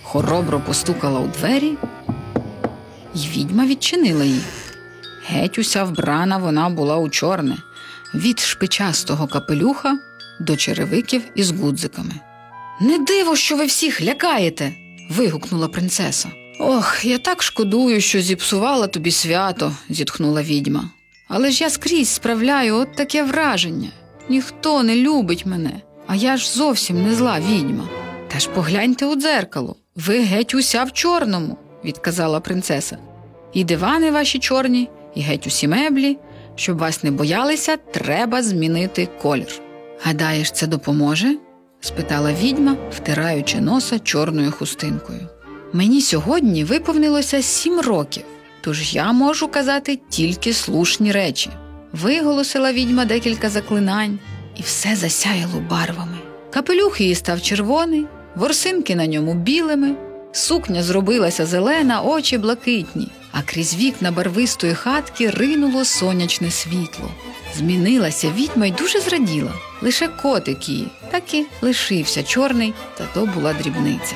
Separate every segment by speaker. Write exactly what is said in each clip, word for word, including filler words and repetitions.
Speaker 1: хоробро постукала у двері, й відьма відчинила їх. Геть уся вбрана вона була у чорне, від шпичастого капелюха до черевиків із гудзиками. «Не диво, що ви всіх лякаєте!» – вигукнула принцеса. «Ох, я так шкодую, що зіпсувала тобі свято!» – зітхнула відьма. «Але ж я скрізь справляю от таке враження. Ніхто не любить мене, а я ж зовсім не зла відьма. Та ж погляньте у дзеркало, ви геть уся в чорному!» – відказала принцеса. «І дивани ваші чорні, і геть усі меблі. Щоб вас не боялися, треба змінити колір». «Гадаєш, це допоможе?» – спитала відьма, втираючи носа чорною хустинкою. «Мені сьогодні виповнилося сім років, тож я можу казати тільки слушні речі». Виголосила відьма декілька заклинань, і все засяяло барвами. Капелюх її став червоний, ворсинки на ньому білими, сукня зробилася зелена, очі блакитні, а крізь вікна барвистої хатки ринуло сонячне світло. Змінилася відьма й дуже зраділа. Лише котик її так і лишився чорний, та то була дрібниця.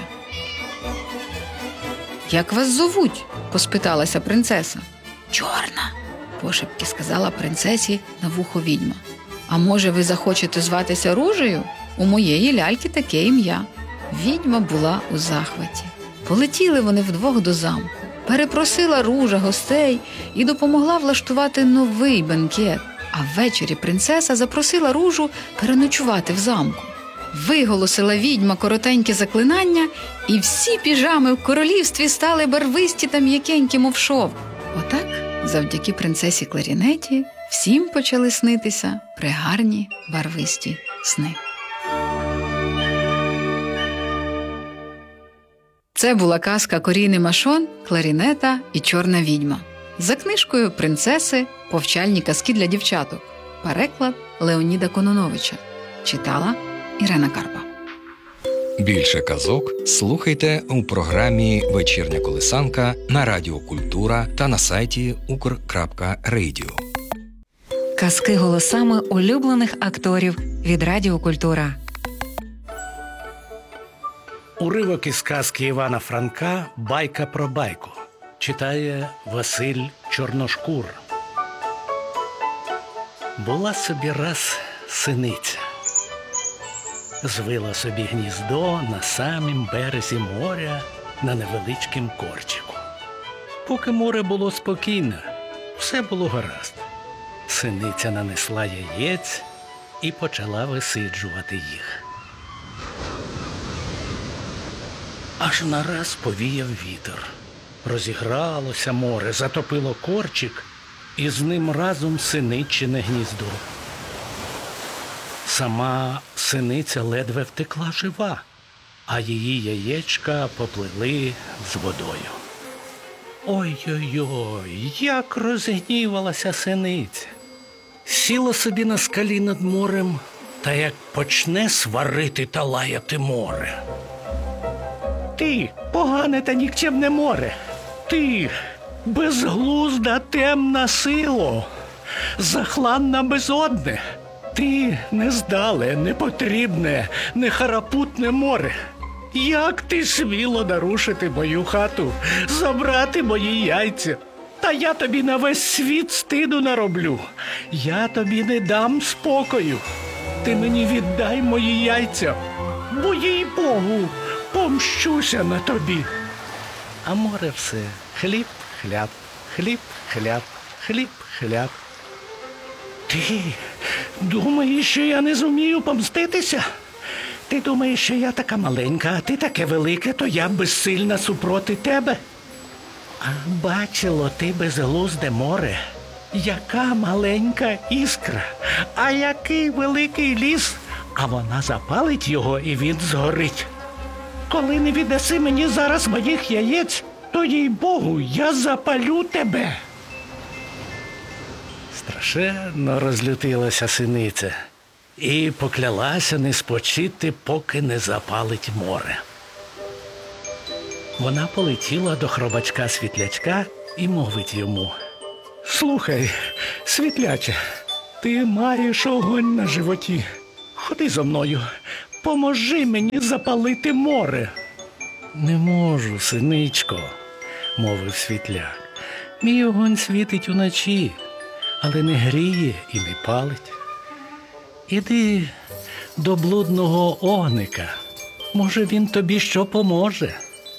Speaker 1: «Як вас зовуть?» – поспиталася принцеса. «Чорна», – пошепки сказала принцесі на вухо відьма. «А може, ви захочете зватися Ружею? У моєї ляльки таке ім'я». Відьма була у захваті. Полетіли вони вдвох до замку. Перепросила Ружа гостей і допомогла влаштувати новий бенкет. А ввечері принцеса запросила Ружу переночувати в замку. Виголосила відьма коротеньке заклинання, і всі піжами в королівстві стали барвисті та м'якенькі, мов шовк. Отак, завдяки принцесі Кларінеті, всім почали снитися пригарні барвисті сни. Це була казка Коріни Машон, Кларінета і Чорна відьма. За книжкою принцеси «Повчальні казки для дівчаток». Переклад Леоніда Кононовича. Читала Ірена Карпа.
Speaker 2: Більше казок слухайте у програмі «Вечірня колисанка» на Радіо Культура та на сайті укр крапка радіо.
Speaker 3: Казки голосами улюблених акторів від Радіо Культура.
Speaker 4: Уривок із казки Івана Франка «Байка про байку». Читає Василь Чорношкур. Була собі раз синиця. Звила собі гніздо на самім березі моря на невеличкім корчику. Поки море було спокійне, все було гаразд. Синиця нанесла яєць і почала висиджувати їх. Аж нараз повіяв вітер. Розігралося море, затопило корчик, і з ним разом синичине гніздо. Сама синиця ледве втекла жива, а її яєчка поплили з водою. Ой-ой-ой, як розгнівалася синиця! Сіла собі на скалі над морем, та як почне сварити та лаяти море. Ти, погане та нікчемне море! Ти, безглузда темна сило! Захланна безодне! Ти, нездале, непотрібне, нехарапутне море! Як ти сміло нарушити мою хату, забрати мої яйця? Та я тобі на весь світ стиду нароблю. Я тобі не дам спокою. Ти мені віддай мої яйця, бо, їй-богу, помщуся на тобі. А море все хліб-хляб, хліб-хляб, хліб-хляб. Ти думаєш, що я не зумію помститися? Ти думаєш, що я така маленька, а ти таке велике, то я безсильна супроти тебе? А бачило ти, безглузде море, яка маленька іскра, а який великий ліс, а вона запалить його, і він згорить. Коли не віддаси мені зараз моїх яєць, то, їй-богу, я запалю тебе. Страшенно розлютилася синиця і поклялася не спочити, поки не запалить море. Вона полетіла до хробачка-світлячка і мовить йому: «Слухай, світляче, ти маєш огонь на животі. Ходи зо мною, поможи мені запалити море». Не можу, синичко, мовив світляк. Мій огонь світить уночі, але не гріє і не палить. Іди до блудного огника, може, він тобі що поможе.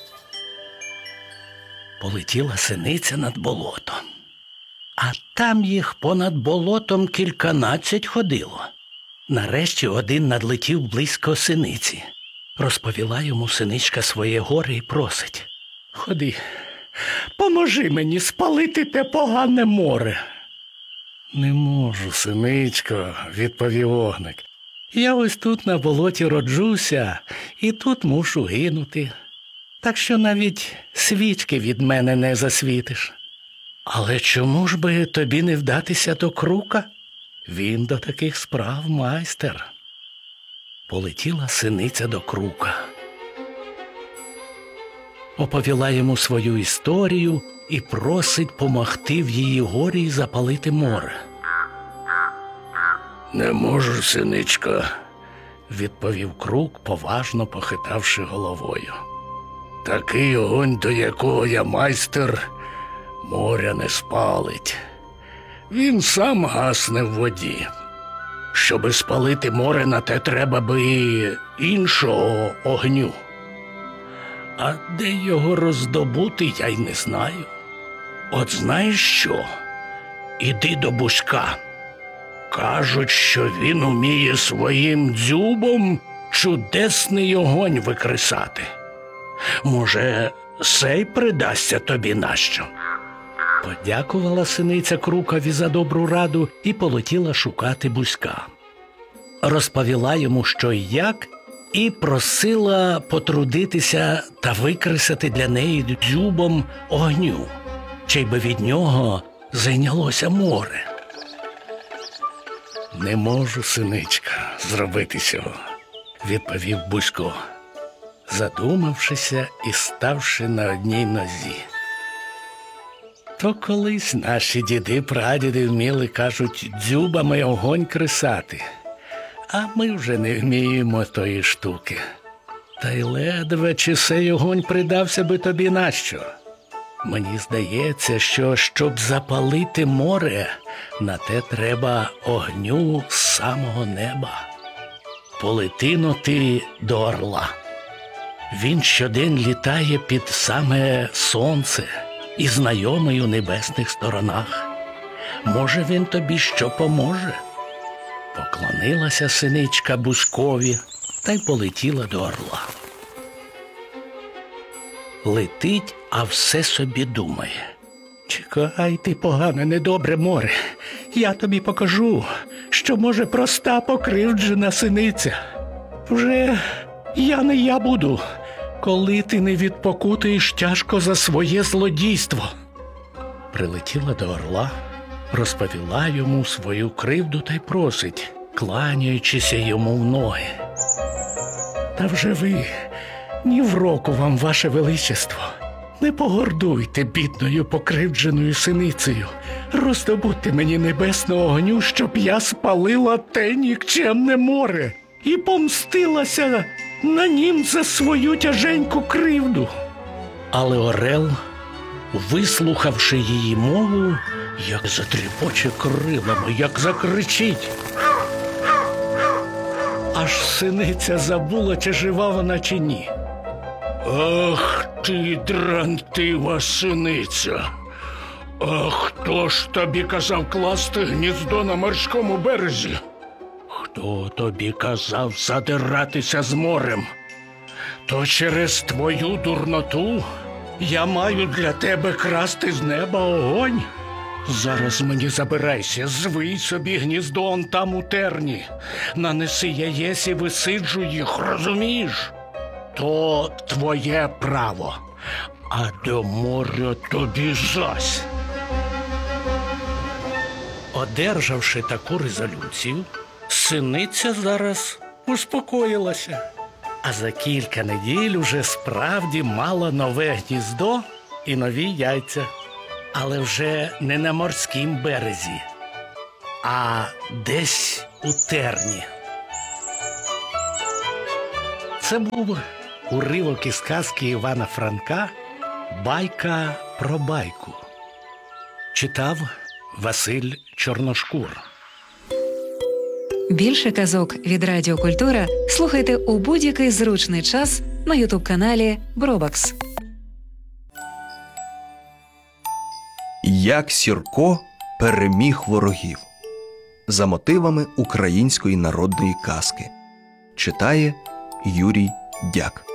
Speaker 4: Полетіла синиця над болотом, а там їх понад болотом кільканадцять ходило. Нарешті один надлетів близько синиці. Розповіла йому синичка своє горе і просить: «Ходи, поможи мені спалити те погане море». «Не можу, синичко», – відповів огник. «Я ось тут на болоті роджуся і тут мушу гинути. Так що навіть свічки від мене не засвітиш». «Але чому ж би тобі не вдатися до Крука? Він до таких справ майстер». Полетіла синиця до Крука. Оповіла йому свою історію і просить помогти в її горі й запалити море. «Не можу, синичко», – відповів Крук, поважно похитавши головою. «Такий огонь, до якого я майстер, моря не спалить. Він сам гасне в воді. Щоби спалити море, на те треба би іншого огню. А де його роздобути, я й не знаю. От знаєш що? Іди до Бузька. Кажуть, що він уміє своїм дзюбом чудесний огонь викресати. Може, сей придасться тобі нащо?» Подякувала синиця Крукові за добру раду і полетіла шукати Бузька. Розповіла йому, що й як, і просила потрудитися та викресати для неї дзюбом огню, чи би від нього зайнялося море. «Не можу, синичка, зробити цього», – відповів Бузько, задумавшися і ставши на одній нозі. «То колись наші діди-прадіди вміли, кажуть, дзюбами огонь кресати, а ми вже не вміємо тої штуки. Та й ледве чи сей огонь придався би тобі нащо? Мені здається, що, щоб запалити море, на те треба огню з самого неба. Полети-но ти до орла. Він щодень літає під саме сонце і знайомий у небесних сторонах. Може, він тобі що поможе?» Поклонилася синичка Бузькові та й полетіла до орла. Летить, а все собі думає: «Чекай ти, погане, недобре море, я тобі покажу, що може проста покривджена синиця. Вже я не я буду, коли ти не відпокутуєш тяжко за своє злодійство». Прилетіла до орла, розповіла йому свою кривду та й просить, кланяючися йому в ноги: «Та вже ви, ні в року вам, ваше величество, не погордуйте бідною покривдженою синицею, роздобудьте мені небесного огню, щоб я спалила те нікчемне море і помстилася на нім за свою тяженьку кривду». Але орел, вислухавши її мову, як затріпоче крилами, як закричить. Аж синиця забула, чи жива вона, чи ні. «Ах ти, дрантива синиця! А хто ж тобі казав класти гніздо на морському березі? Хто тобі казав задиратися з морем? То через твою дурноту я маю для тебе красти з неба огонь? Зараз мені забирайся, звий собі гніздо он там у терні, нанеси яєць і висиджуй їх, розумієш? То твоє право, а до моря тобі зась». Одержавши таку резолюцію, синиця зараз успокоїлася, а за кілька неділь уже справді мала нове гніздо і нові яйця. Але вже не на морськім березі, а десь у терні. Це був Уривок із казки Івана Франка «Байка про байку». Читав Василь Чорношкур.
Speaker 3: Більше казок від Радіо Культура слухайте у будь-який зручний час на ютуб-каналі Бробакс.
Speaker 5: Як Сірко переміг ворогів. За мотивами української народної казки. Читає Юрій Дяк.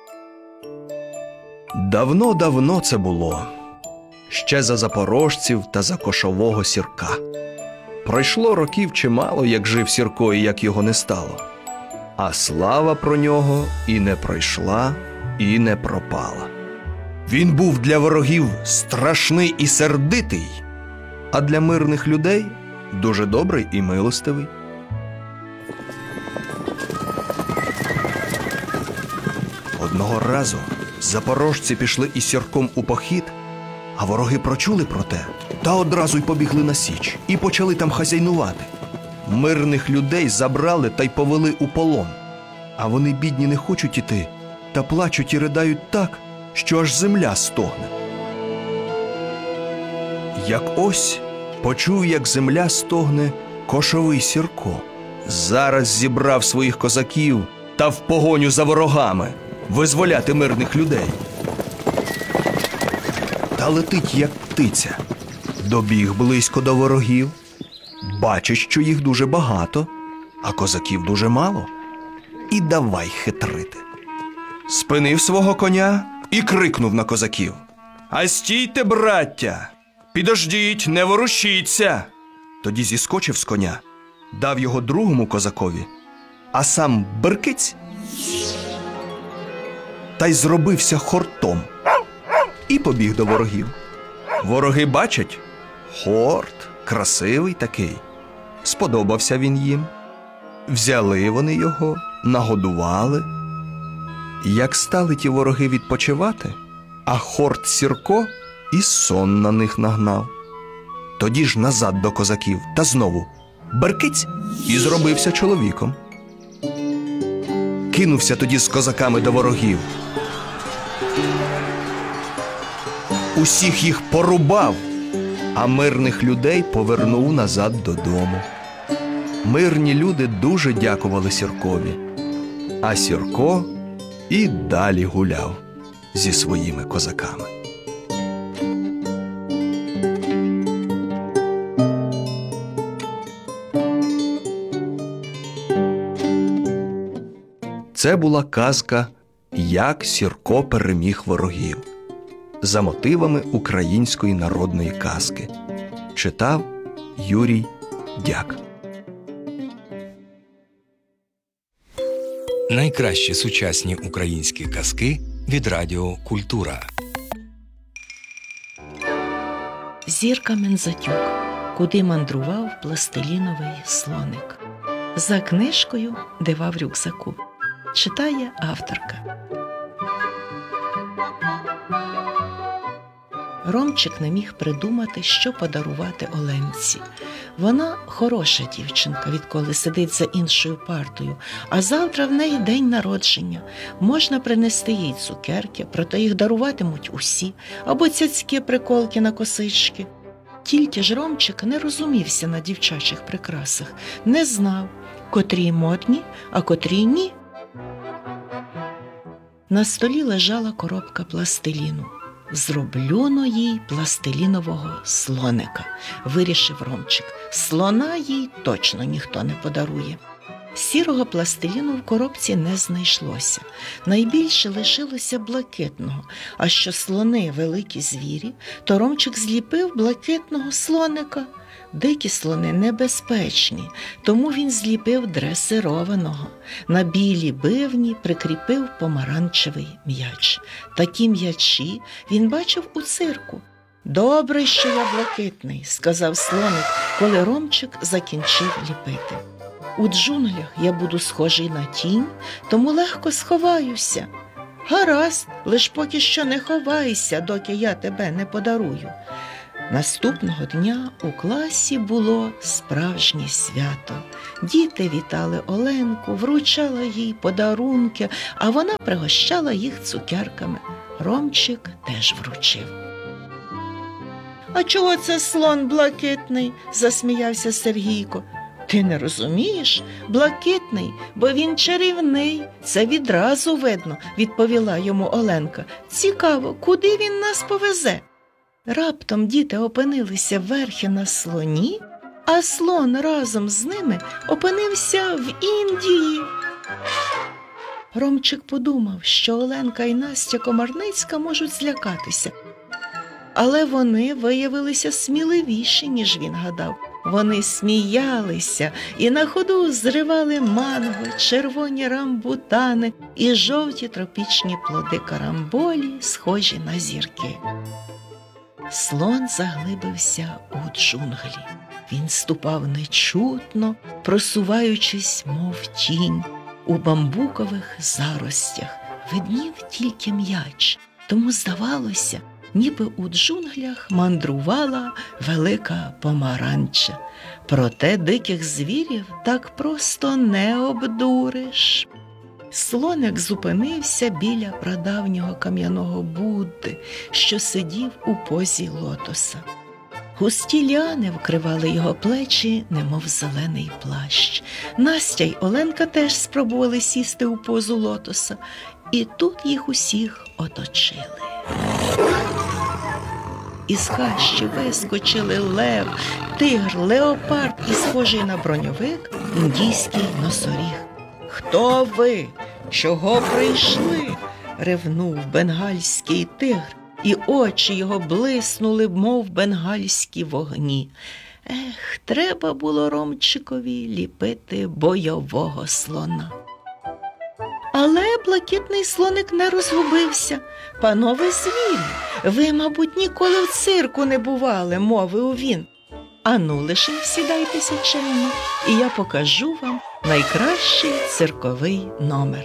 Speaker 5: Давно-давно це було. Ще за запорожців та за кошового Сірка. Пройшло років чимало, як жив Сірко і як його не стало. А слава про нього і не пройшла, і не пропала. Він був для ворогів страшний і сердитий, а для мирних людей дуже добрий і милостивий. Одного разу запорожці пішли із Сірком у похід, а вороги прочули про те, та одразу й побігли на січ, і почали там хазяйнувати. Мирних людей забрали та й повели у полон. А вони, бідні, не хочуть іти, та плачуть і ридають так, що аж земля стогне. Як ось почув, як земля стогне кошовий Сірко. Зараз зібрав своїх козаків та в погоню за ворогами визволяти мирних людей. Та летить, як птиця. Добіг близько до ворогів. Бачить, що їх дуже багато, а козаків дуже мало. І давай хитрити. Спинив свого коня і крикнув на козаків: «А стійте, браття! Підождіть, не ворушіться!» Тоді зіскочив з коня, дав його другому козакові, а сам беркиць та й зробився хортом і побіг до ворогів. Вороги бачать: хорт, красивий такий. Сподобався він їм. Взяли вони його, нагодували. Як стали ті вороги відпочивати, а хорт Сірко і сон на них нагнав. Тоді ж назад до козаків та знову беркиць і зробився чоловіком. Кинувся тоді з козаками до ворогів. Усіх їх порубав, а мирних людей повернув назад додому. Мирні люди дуже дякували Сіркові, а Сірко і далі гуляв зі своїми козаками. Це була казка «Як Сірко переміг ворогів» за мотивами української народної казки. Читав Юрій Дяк.
Speaker 2: Найкращі сучасні українські казки від Радіо Культура.
Speaker 6: Зірка Мензатюк. Куди мандрував пластиліновий слоник. За книжкою «Дива в рюкзаку». Читає авторка. Ромчик не міг придумати, що подарувати Оленці. Вона хороша дівчинка, відколи сидить за іншою партою, а завтра в неї день народження. Можна принести їй цукерки, проте їх даруватимуть усі, або цяцькі приколки на косички. Тільки ж Ромчик не розумівся на дівчачих прикрасах, не знав, котрі модні, а котрі ні. На столі лежала коробка пластиліну. «Зроблюно їй пластилінового слоника», – вирішив Ромчик. Слона їй точно ніхто не подарує. Сірого пластиліну в коробці не знайшлося. Найбільше лишилося блакитного. А що слони – великі звірі, то Ромчик зліпив блакитного слоника. Дикі слони небезпечні, тому він зліпив дресированого. На білі бивні прикріпив помаранчевий м'яч. Такі м'ячі він бачив у цирку. «Добре, що я блакитний», – сказав слоник, коли Ромчик закінчив ліпити. «У джунглях я буду схожий на тінь, тому легко сховаюся». «Гаразд, лиш поки що не ховайся, доки я тебе не подарую». Наступного дня у класі було справжнє свято. Діти вітали Оленку, вручали їй подарунки, а вона пригощала їх цукерками. Ромчик теж вручив. «А чого це слон блакитний?» – засміявся Сергійко. «Ти не розумієш? Блакитний, бо він чарівний. Це відразу видно», – відповіла йому Оленка. «Цікаво, куди він нас повезе?» Раптом діти опинилися верхи на слоні, а слон разом з ними опинився в Індії. Ромчик подумав, що Оленка і Настя Комарницька можуть злякатися. Але вони виявилися сміливіші, ніж він гадав. Вони сміялися і на ходу зривали манго, червоні рамбутани і жовті тропічні плоди карамболі, схожі на зірки. Слон заглибився у джунглі. Він ступав нечутно, просуваючись, мов тінь. У бамбукових заростях виднів тільки м'яч, тому здавалося, ніби у джунглях мандрувала велика помаранча. Проте диких звірів так просто не обдуриш. Слоник зупинився біля прадавнього кам'яного Будди, що сидів у позі лотоса. Густі ліани вкривали його плечі, немов зелений плащ. Настя й Оленка теж спробували сісти у позу лотоса, і тут їх усіх оточили. Із хащі вискочили лев, тигр, леопард і, схожий на броньовик, індійський носоріг. «Хто ви? Чого прийшли?» – ревнув бенгальський тигр, і очі його блиснули, мов бенгальські вогні. Ех, треба було Ромчикові ліпити бойового слона. Але блакитний слоник не розгубився. «Панове звірі, ви, мабуть, ніколи в цирку не бували», – мовив він. «Ану, лише сідайтеся чемно, і я покажу вам найкращий цирковий номер».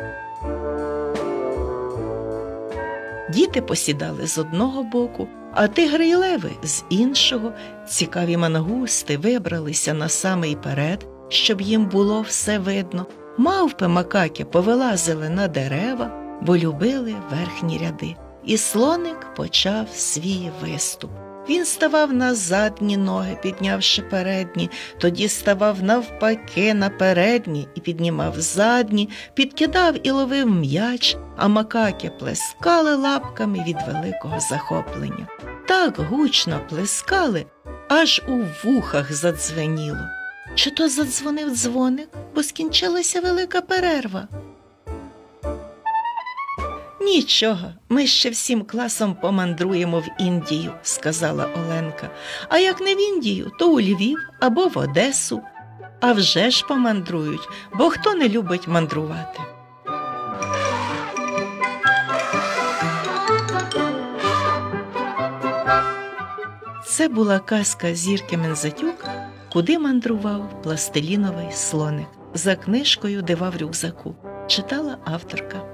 Speaker 6: Діти посідали з одного боку, а тигри й леви з іншого. Цікаві мангусти вибралися на самий перед, щоб їм було все видно. Мавпи макаки повилазили на дерева, бо любили верхні ряди. І слоник почав свій виступ. Він ставав на задні ноги, піднявши передні, тоді ставав навпаки на передні і піднімав задні, підкидав і ловив м'яч, а макаки плескали лапками від великого захоплення. Так гучно плескали, аж у вухах задзвеніло. Чи то задзвонив дзвоник, бо скінчилася велика перерва? «Нічого, ми ще всім класом помандруємо в Індію», – сказала Оленка. «А як не в Індію, то у Львів або в Одесу. А вже ж помандрують, бо хто не любить мандрувати?» Це була казка Зірки Мензатюк «Куди мандрував пластиліновий слоник» за книжкою «Дива в рюкзаку». Читала авторка.